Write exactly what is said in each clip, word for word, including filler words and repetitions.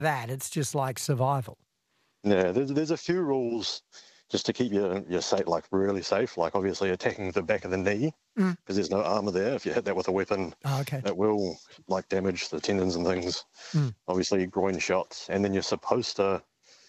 that. It's just like survival. Yeah, there's there's a few rules just to keep you you safe, like really safe. Like obviously attacking the back of the knee because Mm. there's no armor there. If you hit that with a weapon, Oh, okay. it will like damage the tendons and things. Mm. Obviously groin shots, and then you're supposed to.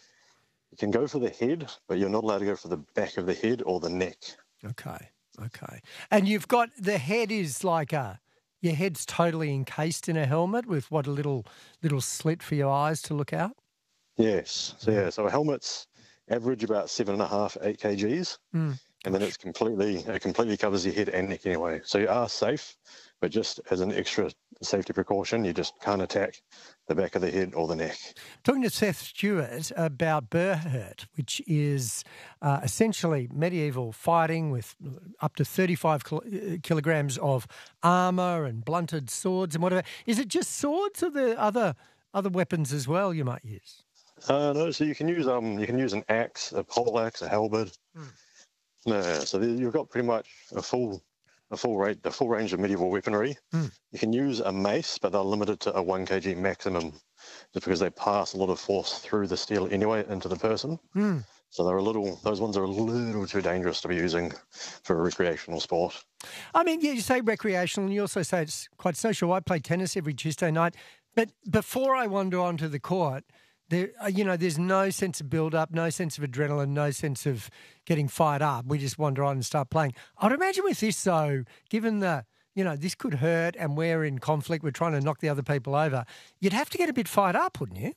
You can go for the head, but you're not allowed to go for the back of the head or the neck. Okay, okay. And you've got the head is like a your head's totally encased in a helmet with what a little little slit for your eyes to look out. Yes. So yeah, so helmets average about seven and a half, eight kgs, Mm. and then it's completely it completely covers your head and neck anyway. So you are safe, but just as an extra safety precaution, you just can't attack the back of the head or the neck. Talking to Seth Stewart about Berhurt, which is uh, essentially medieval fighting with up to thirty-five kil- kilograms of armour and blunted swords and whatever. Is it just swords or the other other weapons as well you might use? Uh, no, so you can use um you can use an axe, a pole axe, a halberd. Mm. Yeah, so there- you've got pretty much a full a full range a full range of medieval weaponry. Mm. You can use a mace, but they're limited to a one kg maximum, just because they pass a lot of force through the steel anyway into the person. Mm. So they're a little those ones are a little too dangerous to be using for a recreational sport. I mean, yeah, you say recreational and you also say it's quite social. I play tennis every Tuesday night, but before I wander onto the court, there, uh, you know, there's no sense of build-up, no sense of adrenaline, no sense of getting fired up. We just wander on and start playing. I'd imagine with this, though, given the, you know, this could hurt and we're in conflict, we're trying to knock the other people over, you'd have to get a bit fired up, wouldn't you?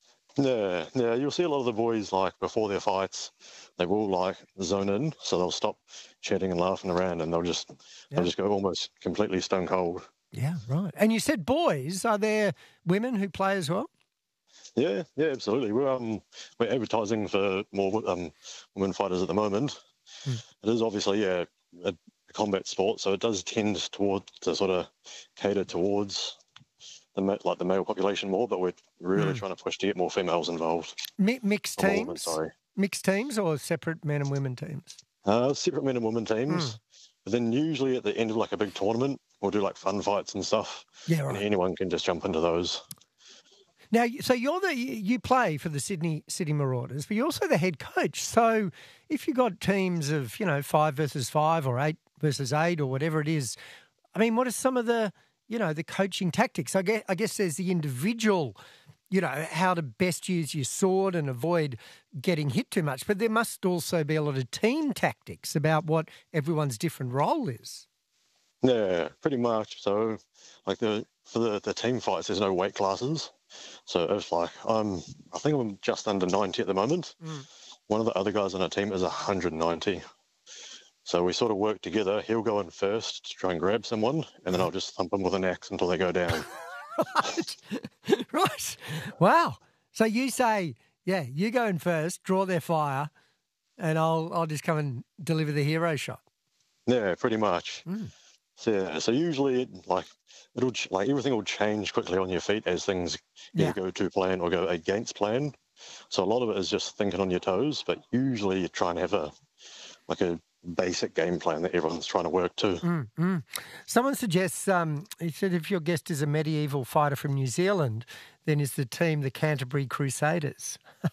Yeah, yeah. You'll see a lot of the boys like before their fights, they will like zone in, so they'll stop chatting and laughing around, and they'll just Yeah. they'll just go almost completely stone cold. Yeah, right. And you said boys. Are there women who play as well? Yeah, yeah, absolutely. We're um we're advertising for more um women fighters at the moment. Hmm. It is obviously yeah a, a combat sport, so it does tend toward to sort of cater towards the ma- like the male population more, but we're really Hmm. trying to push to get more females involved. Mi- mixed Or more women, teams? sorry. Mixed teams or separate men and women teams? Uh, separate men and women teams. Hmm. But then usually at the end of like a big tournament, we'll do like fun fights and stuff, Yeah, and right. anyone can just jump into those. Now, so you're the you play for the Sydney City Marauders, but you're also the head coach. So if you've got teams of, you know, five versus five or eight versus eight or whatever it is, I mean, what are some of the, you know, the coaching tactics? I guess, I guess there's the individual, you know, how to best use your sword and avoid getting hit too much. But there must also be a lot of team tactics about what everyone's different role is. Yeah, pretty much. So like the for the, the team fights, there's no weight classes. So if like I'm, I think I'm just under ninety at the moment. Mm. One of the other guys on our team is one hundred ninety. So we sort of work together. He'll go in first to try and grab someone, and then I'll just thump them with an axe until they go down. Right. Right. Wow. So you say, yeah, you go in first, draw their fire, and I'll I'll just come and deliver the hero shot. Yeah, pretty much. Mm. So, yeah, so usually it, like it'll ch- like everything will change quickly on your feet as things Yeah. either go to plan or go against plan. So a lot of it is just thinking on your toes, but usually you try and have a like a basic game plan that everyone's trying to work to. Mm, mm. Someone suggests, um, he said, if your guest is a medieval fighter from New Zealand, then is the team the Canterbury Crusaders?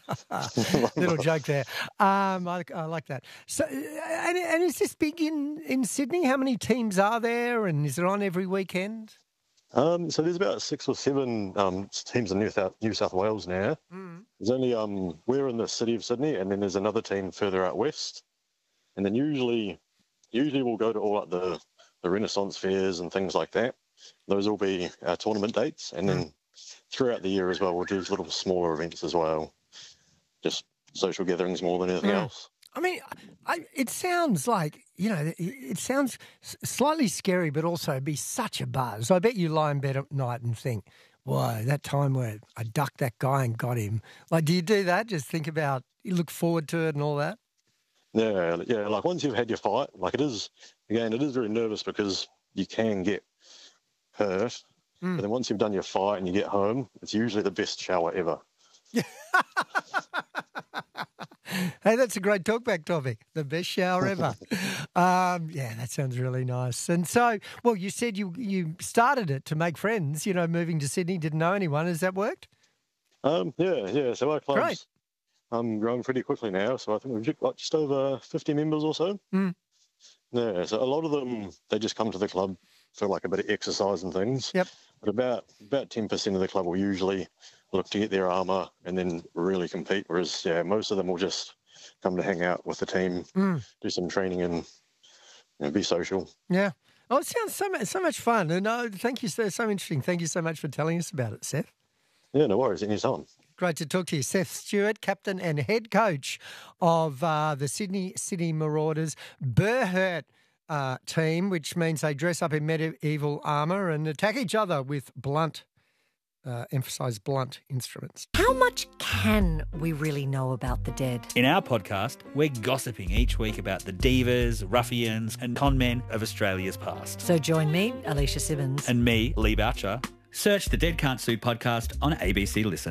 Little joke there. Um, I, I like that. So, and, and is this big in, in Sydney? How many teams are there, and is it on every weekend? Um, so there's about six or seven um, teams in New South, New South Wales now. Mm. There's only um, we're in the city of Sydney, and then there's another team further out west. And then usually, usually we'll go to all like the, the Renaissance fairs and things like that. Those will be our tournament dates, and then throughout the year as well, we'll do little smaller events as well, just social gatherings more than anything Mm. else. I mean, I, it sounds like, you know, it, it sounds s- slightly scary, but also be such a buzz. I bet you lie in bed at night and think, whoa, that time where I ducked that guy and got him. Like, do you do that? Just think about, you look forward to it and all that? Yeah, yeah. Like once you've had your fight, like it is again, it is very nervous because you can get hurt. Mm. But then once you've done your fight and you get home, it's usually the best shower ever. Hey, that's a great talkback topic. The best shower ever. um, yeah, that sounds really nice. And so, well, you said you you started it to make friends. You know, moving to Sydney, didn't know anyone. Has that worked? Um, yeah, yeah. So our club's Great. um growing pretty quickly now. So I think we've got just over fifty members or so. Mm. Yeah. So a lot of them they just come to the club for like a bit of exercise and things. Yep. But about about ten percent of the club will usually look to get their armour and then really compete. Whereas yeah, most of them will just come to hang out with the team, Mm. do some training, and you know, be social. Yeah. Oh, it sounds so much, so much fun. And uh, thank you, so, so interesting. Thank you so much for telling us about it, Seth. Yeah, no worries. Anytime. Great to talk to you. Seth Stewart, captain and head coach of uh, the Sydney City Marauders Burhurt uh, team, which means they dress up in medieval armour and attack each other with blunt, uh, emphasise blunt instruments. How much can we really know about the dead? In our podcast, we're gossiping each week about the divas, ruffians and con men of Australia's past. So join me, Alicia Simmons. And me, Lee Boucher. Search the Dead Can't Sue podcast on A B C Listen.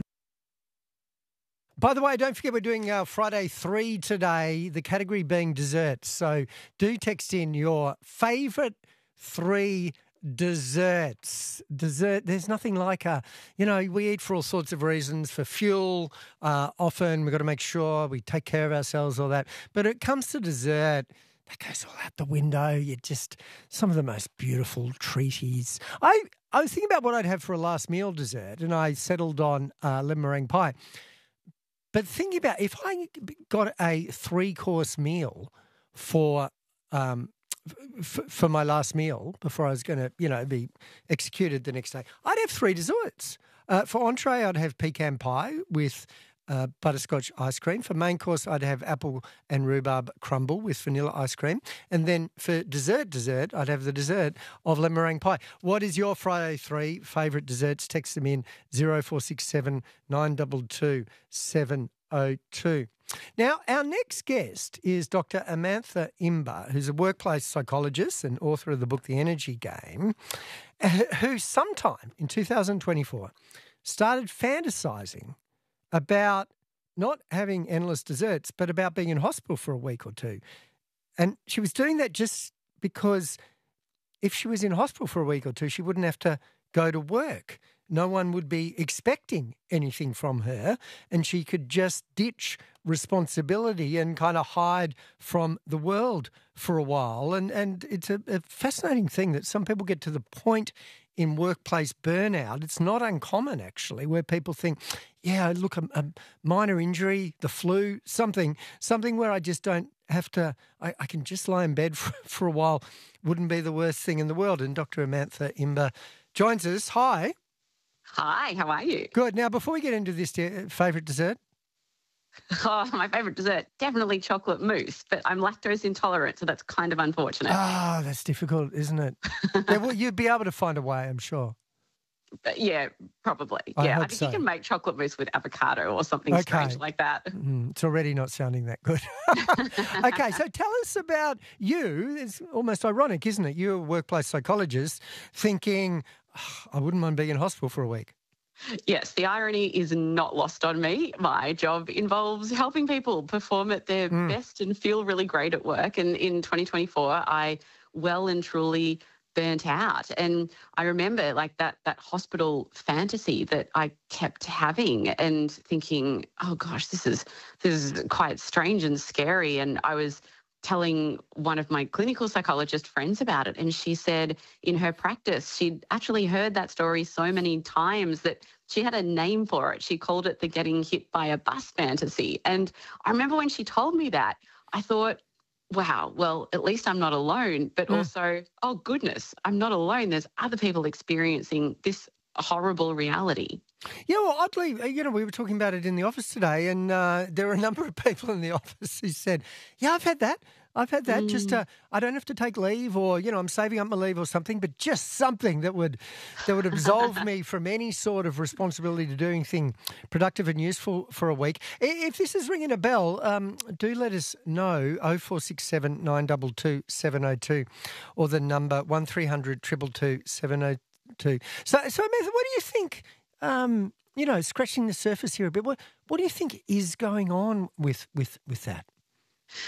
By the way, don't forget we're doing uh, Friday three today, the category being desserts. So do text in your favourite three desserts. Dessert, there's nothing like a, you know, we eat for all sorts of reasons, for fuel. Uh, often we've got to make sure we take care of ourselves, all that. But it comes to dessert, that goes all out the window. You just, some of the most beautiful treaties. I, I was thinking about what I'd have for a last meal dessert, and I settled on uh, lemon meringue pie. But thinking about if I got a three-course meal for um, f- for my last meal before I was going to, you know, be executed the next day, I'd have three desserts. Uh, for entree, I'd have pecan pie with uh, butterscotch ice cream. For main course, I'd have apple and rhubarb crumble with vanilla ice cream. And then for dessert, dessert, I'd have the dessert of lemon meringue pie. What is your Friday three favourite desserts? Text them in zero four six seven nine two two seven oh two. Now, our next guest is Doctor Amantha Imber, who's a workplace psychologist and author of the book The Energy Game, who sometime in two thousand twenty-four started fantasising about not having endless desserts, but about being in hospital for a week or two. And she was doing that just because if she was in hospital for a week or two, she wouldn't have to go to work. No one would be expecting anything from her, and she could just ditch responsibility and kind of hide from the world for a while. And and it's a, a fascinating thing that some people get to the point in workplace burnout. It's not uncommon, actually, where people think, yeah, look, a, a minor injury, the flu, something, something where I just don't have to, I, I can just lie in bed for, for a while, wouldn't be the worst thing in the world. And Doctor Amantha Imber joins us. Hi. Hi, how are you? Good. Now, before we get into this, uh, favourite dessert? Oh, my favourite dessert, definitely chocolate mousse, but I'm lactose intolerant, so that's kind of unfortunate. Ah, oh, that's difficult, isn't it? Yeah, well, you'd be able to find a way, I'm sure. But yeah, probably. I yeah, hope I think so. you can make chocolate mousse with avocado or something Okay. strange like that. Mm, it's already not sounding that good. Okay, so tell us about you. It's almost ironic, isn't it? You're a workplace psychologist thinking, oh, I wouldn't mind being in hospital for a week. Yes, the irony is not lost on me. My job involves helping people perform at their Mm. best and feel really great at work. And in twenty twenty-four, I well and truly burnt out. And I remember like that that hospital fantasy that I kept having and thinking, oh gosh, this is this is quite strange and scary. And I was telling one of my clinical psychologist friends about it, and she said in her practice she'd actually heard that story so many times that she had a name for it. She called it the getting hit by a bus fantasy. And I remember when she told me that, I thought, wow, well, at least I'm not alone, but Mm. also, oh goodness, I'm not alone. There's other people experiencing this horrible reality. Yeah, well, oddly, you know, we were talking about it in the office today, and uh, there were a number of people in the office who said, yeah, I've had that. I've had that. Mm. Just, uh, I don't have to take leave or, you know, I'm saving up my leave or something, but just something that would that would absolve me from any sort of responsibility to doing anything productive and useful for a week. If this is ringing a bell, um, do let us know, oh four six seven nine two two seven oh two or the number one three hundred two two two seven oh two. So, so Amantha, what do you think, um, you know, scratching the surface here a bit, what what do you think is going on with with, with that?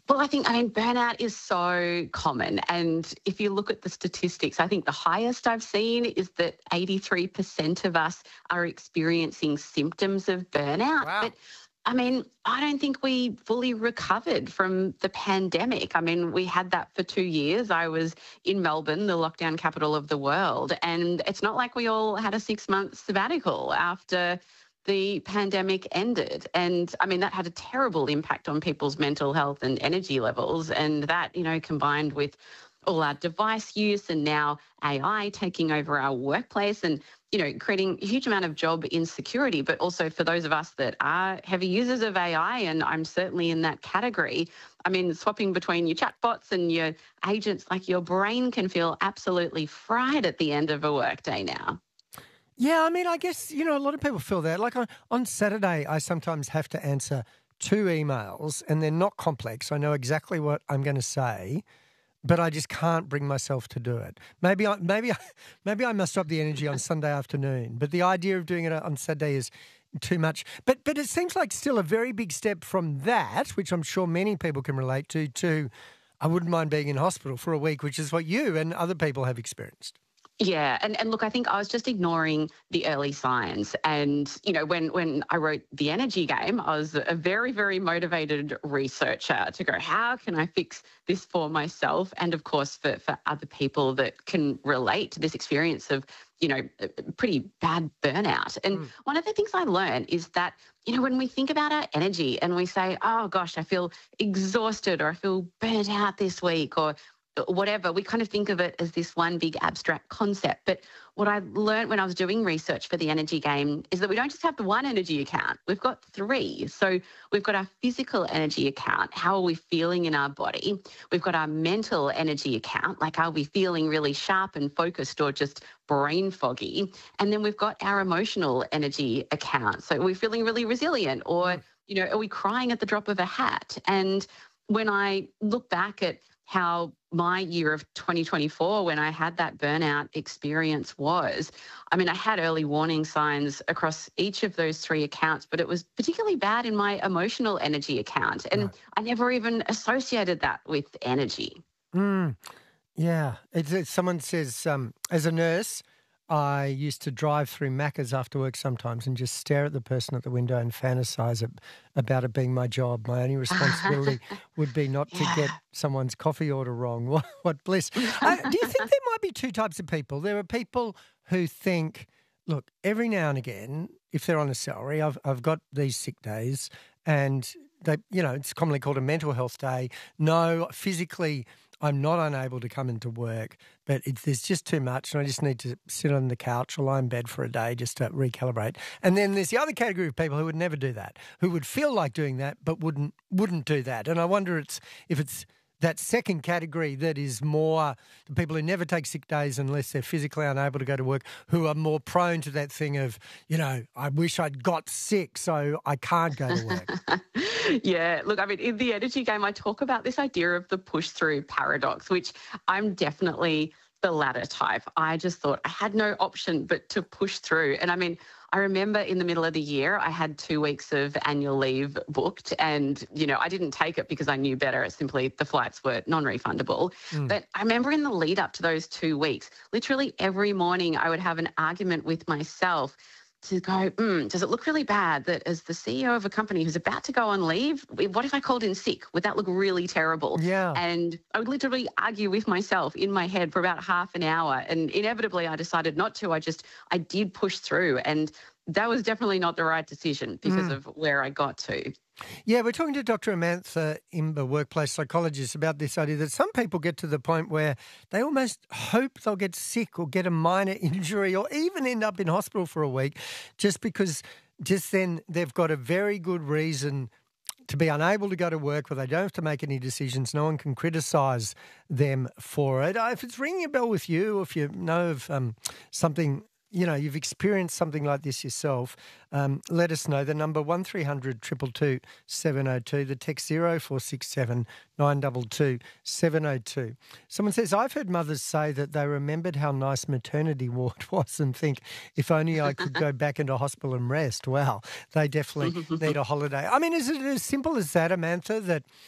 Well, I think, I mean, burnout is so common. And if you look at the statistics, I think the highest I've seen is that eighty-three percent of us are experiencing symptoms of burnout. Wow. But I mean, I don't think we fully recovered from the pandemic. I mean, we had that for two years. I was in Melbourne, the lockdown capital of the world. And it's not like we all had a six-month sabbatical after the pandemic ended. And I mean, that had a terrible impact on people's mental health and energy levels. And that, you know, combined with all our device use and now A I taking over our workplace and, you know, creating a huge amount of job insecurity, but also for those of us that are heavy users of A I, and I'm certainly in that category. I mean, swapping between your chatbots and your agents, like your brain can feel absolutely fried at the end of a workday now. Yeah, I mean, I guess, you know, a lot of people feel that. Like on, on Saturday, I sometimes have to answer two emails and they're not complex. I know exactly what I'm going to say, but I just can't bring myself to do it. Maybe I, maybe I, maybe I must up the energy on Sunday afternoon, but the idea of doing it on Saturday is too much. But but it seems like still a very big step from that, which I'm sure many people can relate to, to I wouldn't mind being in hospital for a week, which is what you and other people have experienced. Yeah. And, and look, I think I was just ignoring the early signs. And, you know, when, when I wrote The Energy Game, I was a very, very motivated researcher to go, how can I fix this for myself? And of course, for, for other people that can relate to this experience of, you know, pretty bad burnout. And mm. one of the things I learned is that, you know, when we think about our energy and we say, oh gosh, I feel exhausted or I feel burnt out this week or whatever, we kind of think of it as this one big abstract concept. But what I learned when I was doing research for The Energy Game is that we don't just have the one energy account, we've got three. So we've got our physical energy account, how are we feeling in our body? We've got our mental energy account, like are we feeling really sharp and focused or just brain foggy? And then we've got our emotional energy account. So we're feeling really resilient or, you know, are we crying at the drop of a hat? And when I look back at how my year of twenty twenty-four, when I had that burnout experience was, I mean, I had early warning signs across each of those three accounts, but it was particularly bad in my emotional energy account. And right. I never even associated that with energy. Mm, yeah. It's, it's, someone says, um, as a nurse, I used to drive through Macca's after work sometimes and just stare at the person at the window and fantasize it, about it being my job. My only responsibility would be not yeah. to get someone's coffee order wrong. What, what bliss. uh, do you think there might be two types of people? There are people who think, look, every now and again, if they're on a salary, I've, I've got these sick days and they, you know, it's commonly called a mental health day. No, physically I'm not unable to come into work, but it's, there's just too much and I just need to sit on the couch or lie in bed for a day just to recalibrate. And then there's the other category of people who would never do that, who would feel like doing that but wouldn't wouldn't do that. And I wonder it's if it's that second category that is more the people who never take sick days unless they're physically unable to go to work, who are more prone to that thing of, you know, I wish I'd got sick so I can't go to work. Yeah, look, I mean, in The Energy Game, I talk about this idea of the push-through paradox, which I'm definitely the latter type. I just thought I had no option but to push through. And I mean, I remember in the middle of the year, I had two weeks of annual leave booked and, you know, I didn't take it because I knew better. It's simply the flights were non-refundable. Mm. But I remember in the lead up to those two weeks, literally every morning I would have an argument with myself to go, mm, does it look really bad that as the C E O of a company who's about to go on leave, what if I called in sick? Would that look really terrible? Yeah. And I would literally argue with myself in my head for about half an hour. And inevitably I decided not to. I just, I did push through. And that was definitely not the right decision because mm. of where I got to. Yeah, we're talking to Doctor Amantha Imber, workplace psychologist, about this idea that some people get to the point where they almost hope they'll get sick or get a minor injury or even end up in hospital for a week just because just then they've got a very good reason to be unable to go to work where they don't have to make any decisions. No one can criticise them for it. If it's ringing a bell with you, if you know of um, something, you know, you've experienced something like this yourself, um, let us know. The number one three hundred two two two seven oh two, the text zero four six seven nine two two seven oh two. Someone says, I've heard mothers say that they remembered how nice maternity ward was and think, if only I could go back into hospital and rest. Wow, they definitely need a holiday. I mean, is it as simple as that, Amantha, that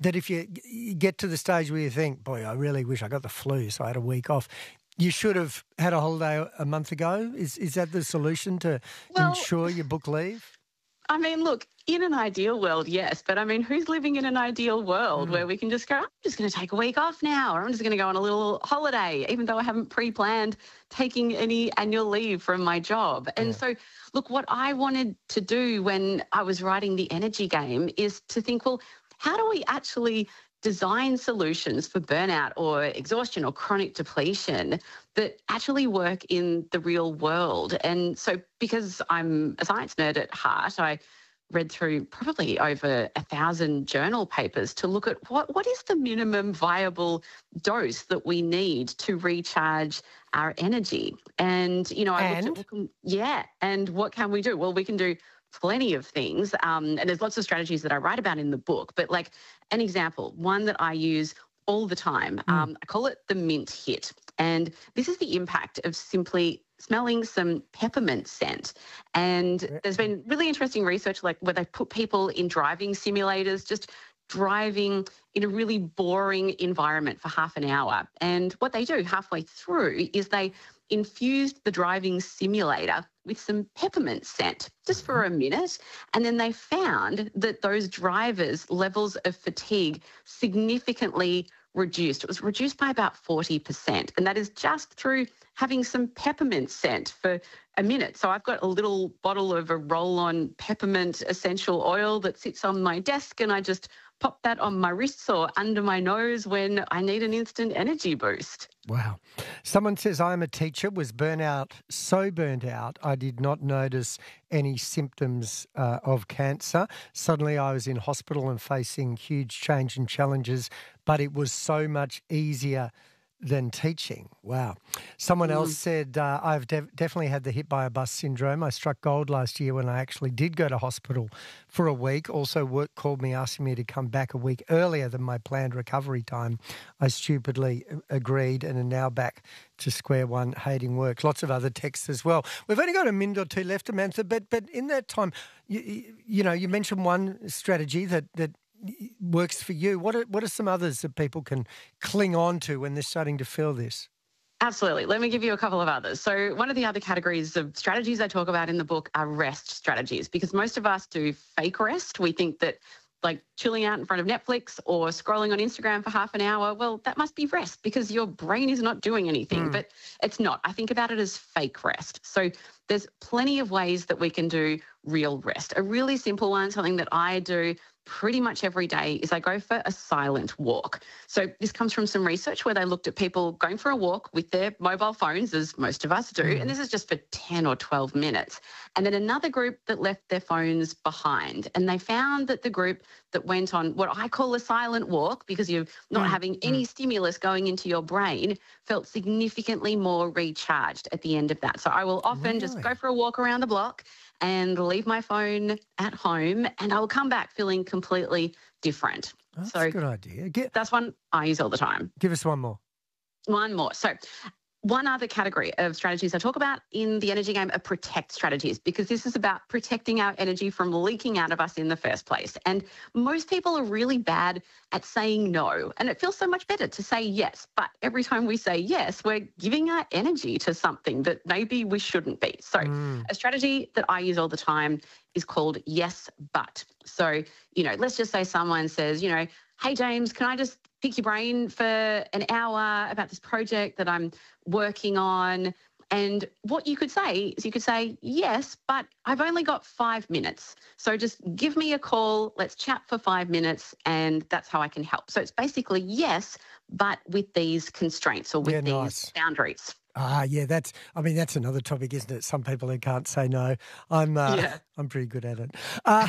that if you, you get to the stage where you think, boy, I really wish I got the flu, so I had a week off, you should have had a holiday a month ago? Is is that the solution to Well, ensure you book leave? I mean, look, in an ideal world, yes. But I mean, who's living in an ideal world Mm. where we can just go, I'm just going to take a week off now, or I'm just going to go on a little holiday, even though I haven't pre-planned taking any annual leave from my job. And Yeah. so, look, what I wanted to do when I was writing The Energy Game is to think, well, how do we actually design solutions for burnout or exhaustion or chronic depletion that actually work in the real world? And so, because I'm a science nerd at heart, I read through probably over a thousand journal papers to look at what, what is the minimum viable dose that we need to recharge our energy. And, you know, I And? looked at, yeah, and what can we do? Well, we can do plenty of things. Um, and there's lots of strategies that I write about in the book. But like an example, one that I use all the time, um, I call it the mint hit. And this is the impact of simply smelling some peppermint scent. And there's been really interesting research, like where they put people in driving simulators, just driving in a really boring environment for half an hour. And what they do halfway through is they infused the driving simulator with some peppermint scent just for a minute. And then they found that those drivers' levels of fatigue significantly reduced. It was reduced by about forty percent. And that is just through having some peppermint scent for a minute. So I've got a little bottle of a roll-on peppermint essential oil that sits on my desk, and I just pop that on my wrists or under my nose when I need an instant energy boost. Wow. Someone says, I'm a teacher, was burnout, so burnt out, I did not notice any symptoms uh, of cancer. Suddenly I was in hospital and facing huge change and challenges, but it was so much easier than teaching. Wow. Someone Mm. else said, uh, I've def- definitely had the hit by a bus syndrome. I struck gold last year when I actually did go to hospital for a week. Also, work called me asking me to come back a week earlier than my planned recovery time. I stupidly agreed and am now back to square one, hating work. Lots of other texts as well. We've only got a minute or two left, Amantha, but but in that time, you, you know, you mentioned one strategy that that works for you. What are, what are some others that people can cling on to when they're starting to feel this? Absolutely. Let me give you a couple of others. So one of the other categories of strategies I talk about in the book are rest strategies, because most of us do fake rest. We think that like chilling out in front of Netflix or scrolling on Instagram for half an hour, well, that must be rest because your brain is not doing anything, Mm. but it's not. I think about it as fake rest. So there's plenty of ways that we can do real rest. A really simple one, something that I do pretty much every day, is I go for a silent walk. So this comes from some research where they looked at people going for a walk with their mobile phones, as most of us do, and this is just for ten or twelve minutes. And then another group that left their phones behind. And they found that the group that went on what I call a silent walk, because you're not Mm, having any stimulus going into your brain, felt significantly more recharged at the end of that. So I will often just Really? go for a walk around the block and leave my phone at home, and I will come back feeling completely different. That's So a good idea. Get, that's one I use all the time. give us one more. One more. So one other category of strategies I talk about in the energy game are protect strategies, because this is about protecting our energy from leaking out of us in the first place. And most people are really bad at saying no. And it feels so much better to say yes. But every time we say yes, we're giving our energy to something that maybe we shouldn't be. So Mm. a strategy that I use all the time is called yes, but. So, you know, let's just say someone says, you know, hey, James, can I just pick your brain for an hour about this project that I'm working on? And what you could say is you could say, yes, but I've only got five minutes. So just give me a call, let's chat for five minutes, and that's how I can help. So it's basically yes, but with these constraints or with Yeah, these nice. boundaries. Ah, yeah, that's, I mean, that's another topic, isn't it? Some people who can't say no. I'm, uh, Yeah. I'm pretty good at it. Uh,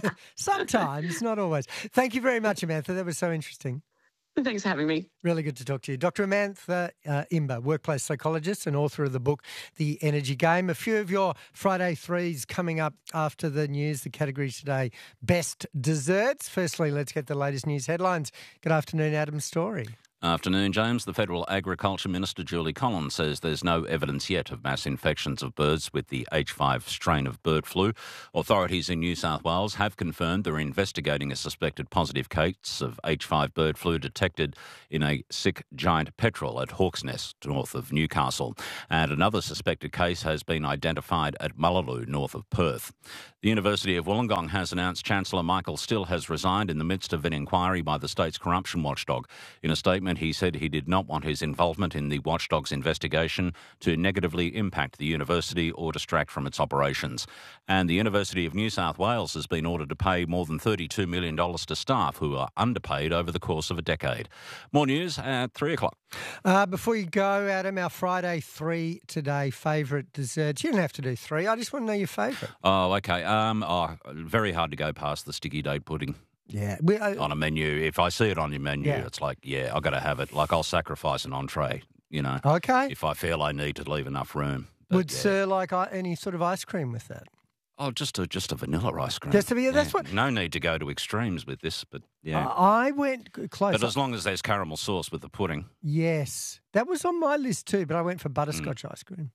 sometimes, not always. Thank you very much, Amantha. That was so interesting. Thanks for having me. Really good to talk to you. Doctor Amantha uh, Imber, workplace psychologist and author of the book, The Energy Game. A few of your Friday threes coming up after the news. The categories today, best desserts. Firstly, let's get the latest news headlines. Good afternoon, Adam Story. Afternoon, James. The Federal Agriculture Minister, Julie Collins, says there's no evidence yet of mass infections of birds with the H five strain of bird flu. Authorities in New South Wales have confirmed they're investigating a suspected positive case of H five bird flu detected in a sick giant petrel at Hawk's Nest, north of Newcastle. And another suspected case has been identified at Mullaloo, north of Perth. The University of Wollongong has announced Chancellor Michael Still has resigned in the midst of an inquiry by the state's corruption watchdog. In a statement, he said he did not want his involvement in the watchdog's investigation to negatively impact the university or distract from its operations. And the University of New South Wales has been ordered to pay more than thirty-two million dollars to staff who are underpaid over the course of a decade. More news at three o'clock. Uh, before you go, Adam, our Friday three today favourite desserts. You don't have to do three. I just want to know your favourite. Oh, okay. Um, oh, very hard to go past the sticky date pudding. Yeah. We, uh, on a menu. If I see it on your menu, Yeah. it's like, yeah, I've got to have it. Like, I'll sacrifice an entree, you know, okay. if I feel I need to leave enough room. But, Would yeah. Sir like uh, any sort of ice cream with that? Oh, just a just a vanilla ice cream. Just to be, that's Yeah. what. No need to go to extremes with this, but yeah. Uh, I went c- close. but as long as there's caramel sauce with the pudding. Yes. That was on my list too, but I went for butterscotch Mm. ice cream.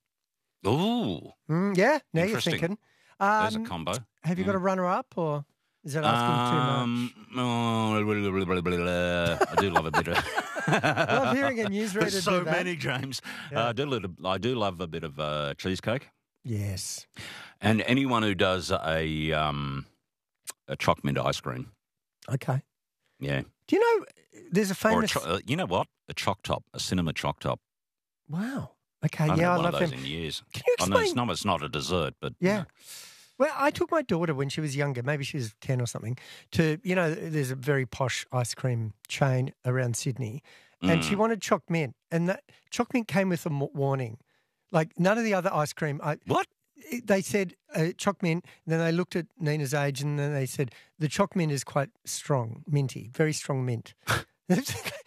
Ooh, Mm, yeah. Now you're Interesting. thinking. there's a Um, combo. have you Mm. got a runner-up or is that asking Um, oh, blah, blah, blah, blah, blah. I do love a bit of. too much? I love hearing a newsreader There's so do that. many, James. Yeah. Uh, I do. Little, I do love a bit of uh, cheesecake. Yes. And anyone who does a um, a choc mint ice cream, Okay. yeah, Do you know there's a or a famous? cho- uh, you know what, a choc top, a cinema choc top. Wow. Okay. I haven't yeah, had I one love of those them. in years. Can you I know explain? it's not. It's not a dessert, but you Yeah. know. Well, I took my daughter when she was younger, maybe she was ten or something, to, you know, there's a very posh ice cream chain around Sydney, and she Mm. wanted choc mint, and that choc mint came with a m- warning. Like none of the other ice cream, I, What? it- they said uh, choc mint, and then they looked at Nina's age, and then they said the choc mint is quite strong, minty, very strong mint. And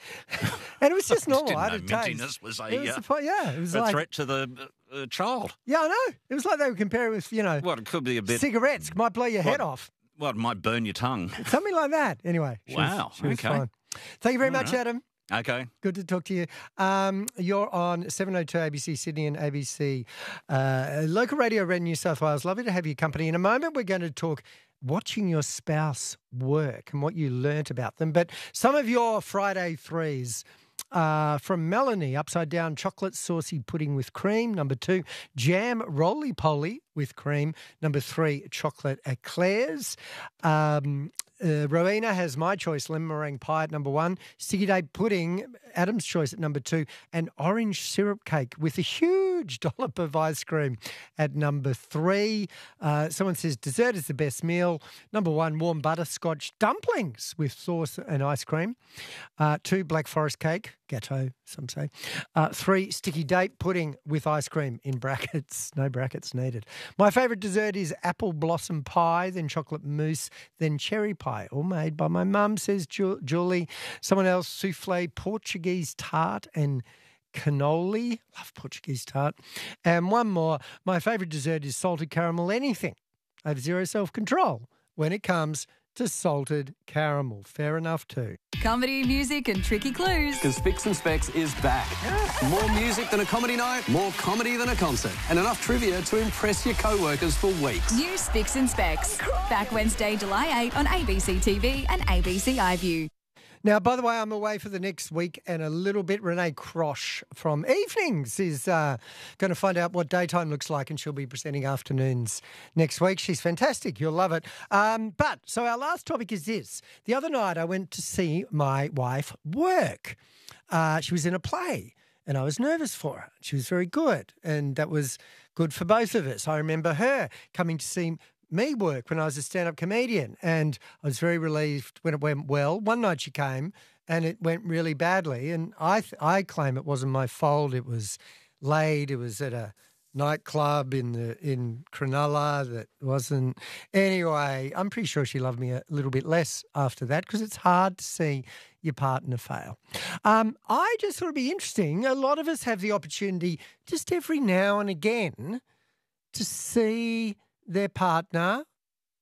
it was just normal. Didn't I know had a taste. mintiness was a, It was uh, the po- yeah, it was a like, threat to the uh, child. yeah, I know. It was like they were comparing with, you know, Well, it could be a bit. cigarettes might blow your head What? off. Well, it might burn your tongue. Something like that. Anyway. She Wow, Was, she was okay. fine. Thank you very All much, right. Adam. Okay. Good to talk to you. Um, you're on seven oh two A B C Sydney and A B C uh, local radio around New South Wales. Lovely to have your company. In a moment, we're going to talk watching your spouse work and what you learnt about them. But some of your Friday threes. Uh, from Melanie, upside down chocolate saucy pudding with cream. Number two, jam roly-poly with cream. Number three, chocolate eclairs. Um, uh, Rowena has my choice, lemon meringue pie at number one. Sticky Day pudding, Adam's choice at number two. And orange syrup cake with a huge dollop of ice cream at number three. Uh, someone says dessert is the best meal. Number one, warm butterscotch dumplings with sauce and ice cream. Uh, two, black forest cake, gâteau, some say. Uh, three, sticky date pudding with ice cream in brackets. No brackets needed. My favourite dessert is apple blossom pie, then chocolate mousse, then cherry pie, all made by my mum, says Ju- Julie. Someone else, souffle, Portuguese tart and cannoli. Love Portuguese tart. And one more, my favourite dessert is salted caramel anything. I have zero self-control when it comes to salted caramel. Fair enough too. Comedy, music, and tricky clues. Because Spicks and Specs is back. More music than a comedy night, more comedy than a concert, and enough trivia to impress your co-workers for weeks. New Spicks and Specs. Back Wednesday, July eighth on A B C T V and A B C iView. Now, by the way, I'm away for the next week and a little bit. Renee Crosh from Evenings is uh, going to find out what daytime looks like, and she'll be presenting afternoons next week. She's fantastic. You'll love it. Um, but, so our last topic is this. The other night I went to see my wife work. Uh, she was in a play and I was nervous for her. She was very good, and that was good for both of us. I remember her coming to see me work when I was a stand-up comedian, and I was very relieved when it went well. One night she came and it went really badly, and I th- I claim it wasn't my fault. It was late. It was at a nightclub in the in Cronulla that wasn't. Anyway, I'm pretty sure she loved me a little bit less after that, because it's hard to see your partner fail. Um, I just thought it'd be interesting. A lot of us have the opportunity just every now and again to see their partner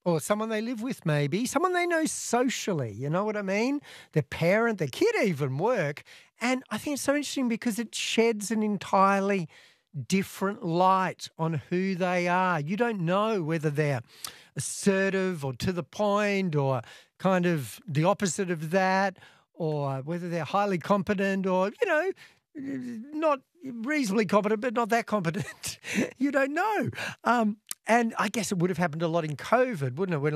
Or someone they live with, maybe. Someone they know socially, you know what I mean? Their parent, their kid even work. And I think it's so interesting because it sheds an entirely different light on who they are. You don't know whether they're assertive or to the point or kind of the opposite of that, or whether they're highly competent or, you know, not reasonably competent, but not that competent. You don't know. Um, and I guess it would have happened a lot in COVID, wouldn't it? When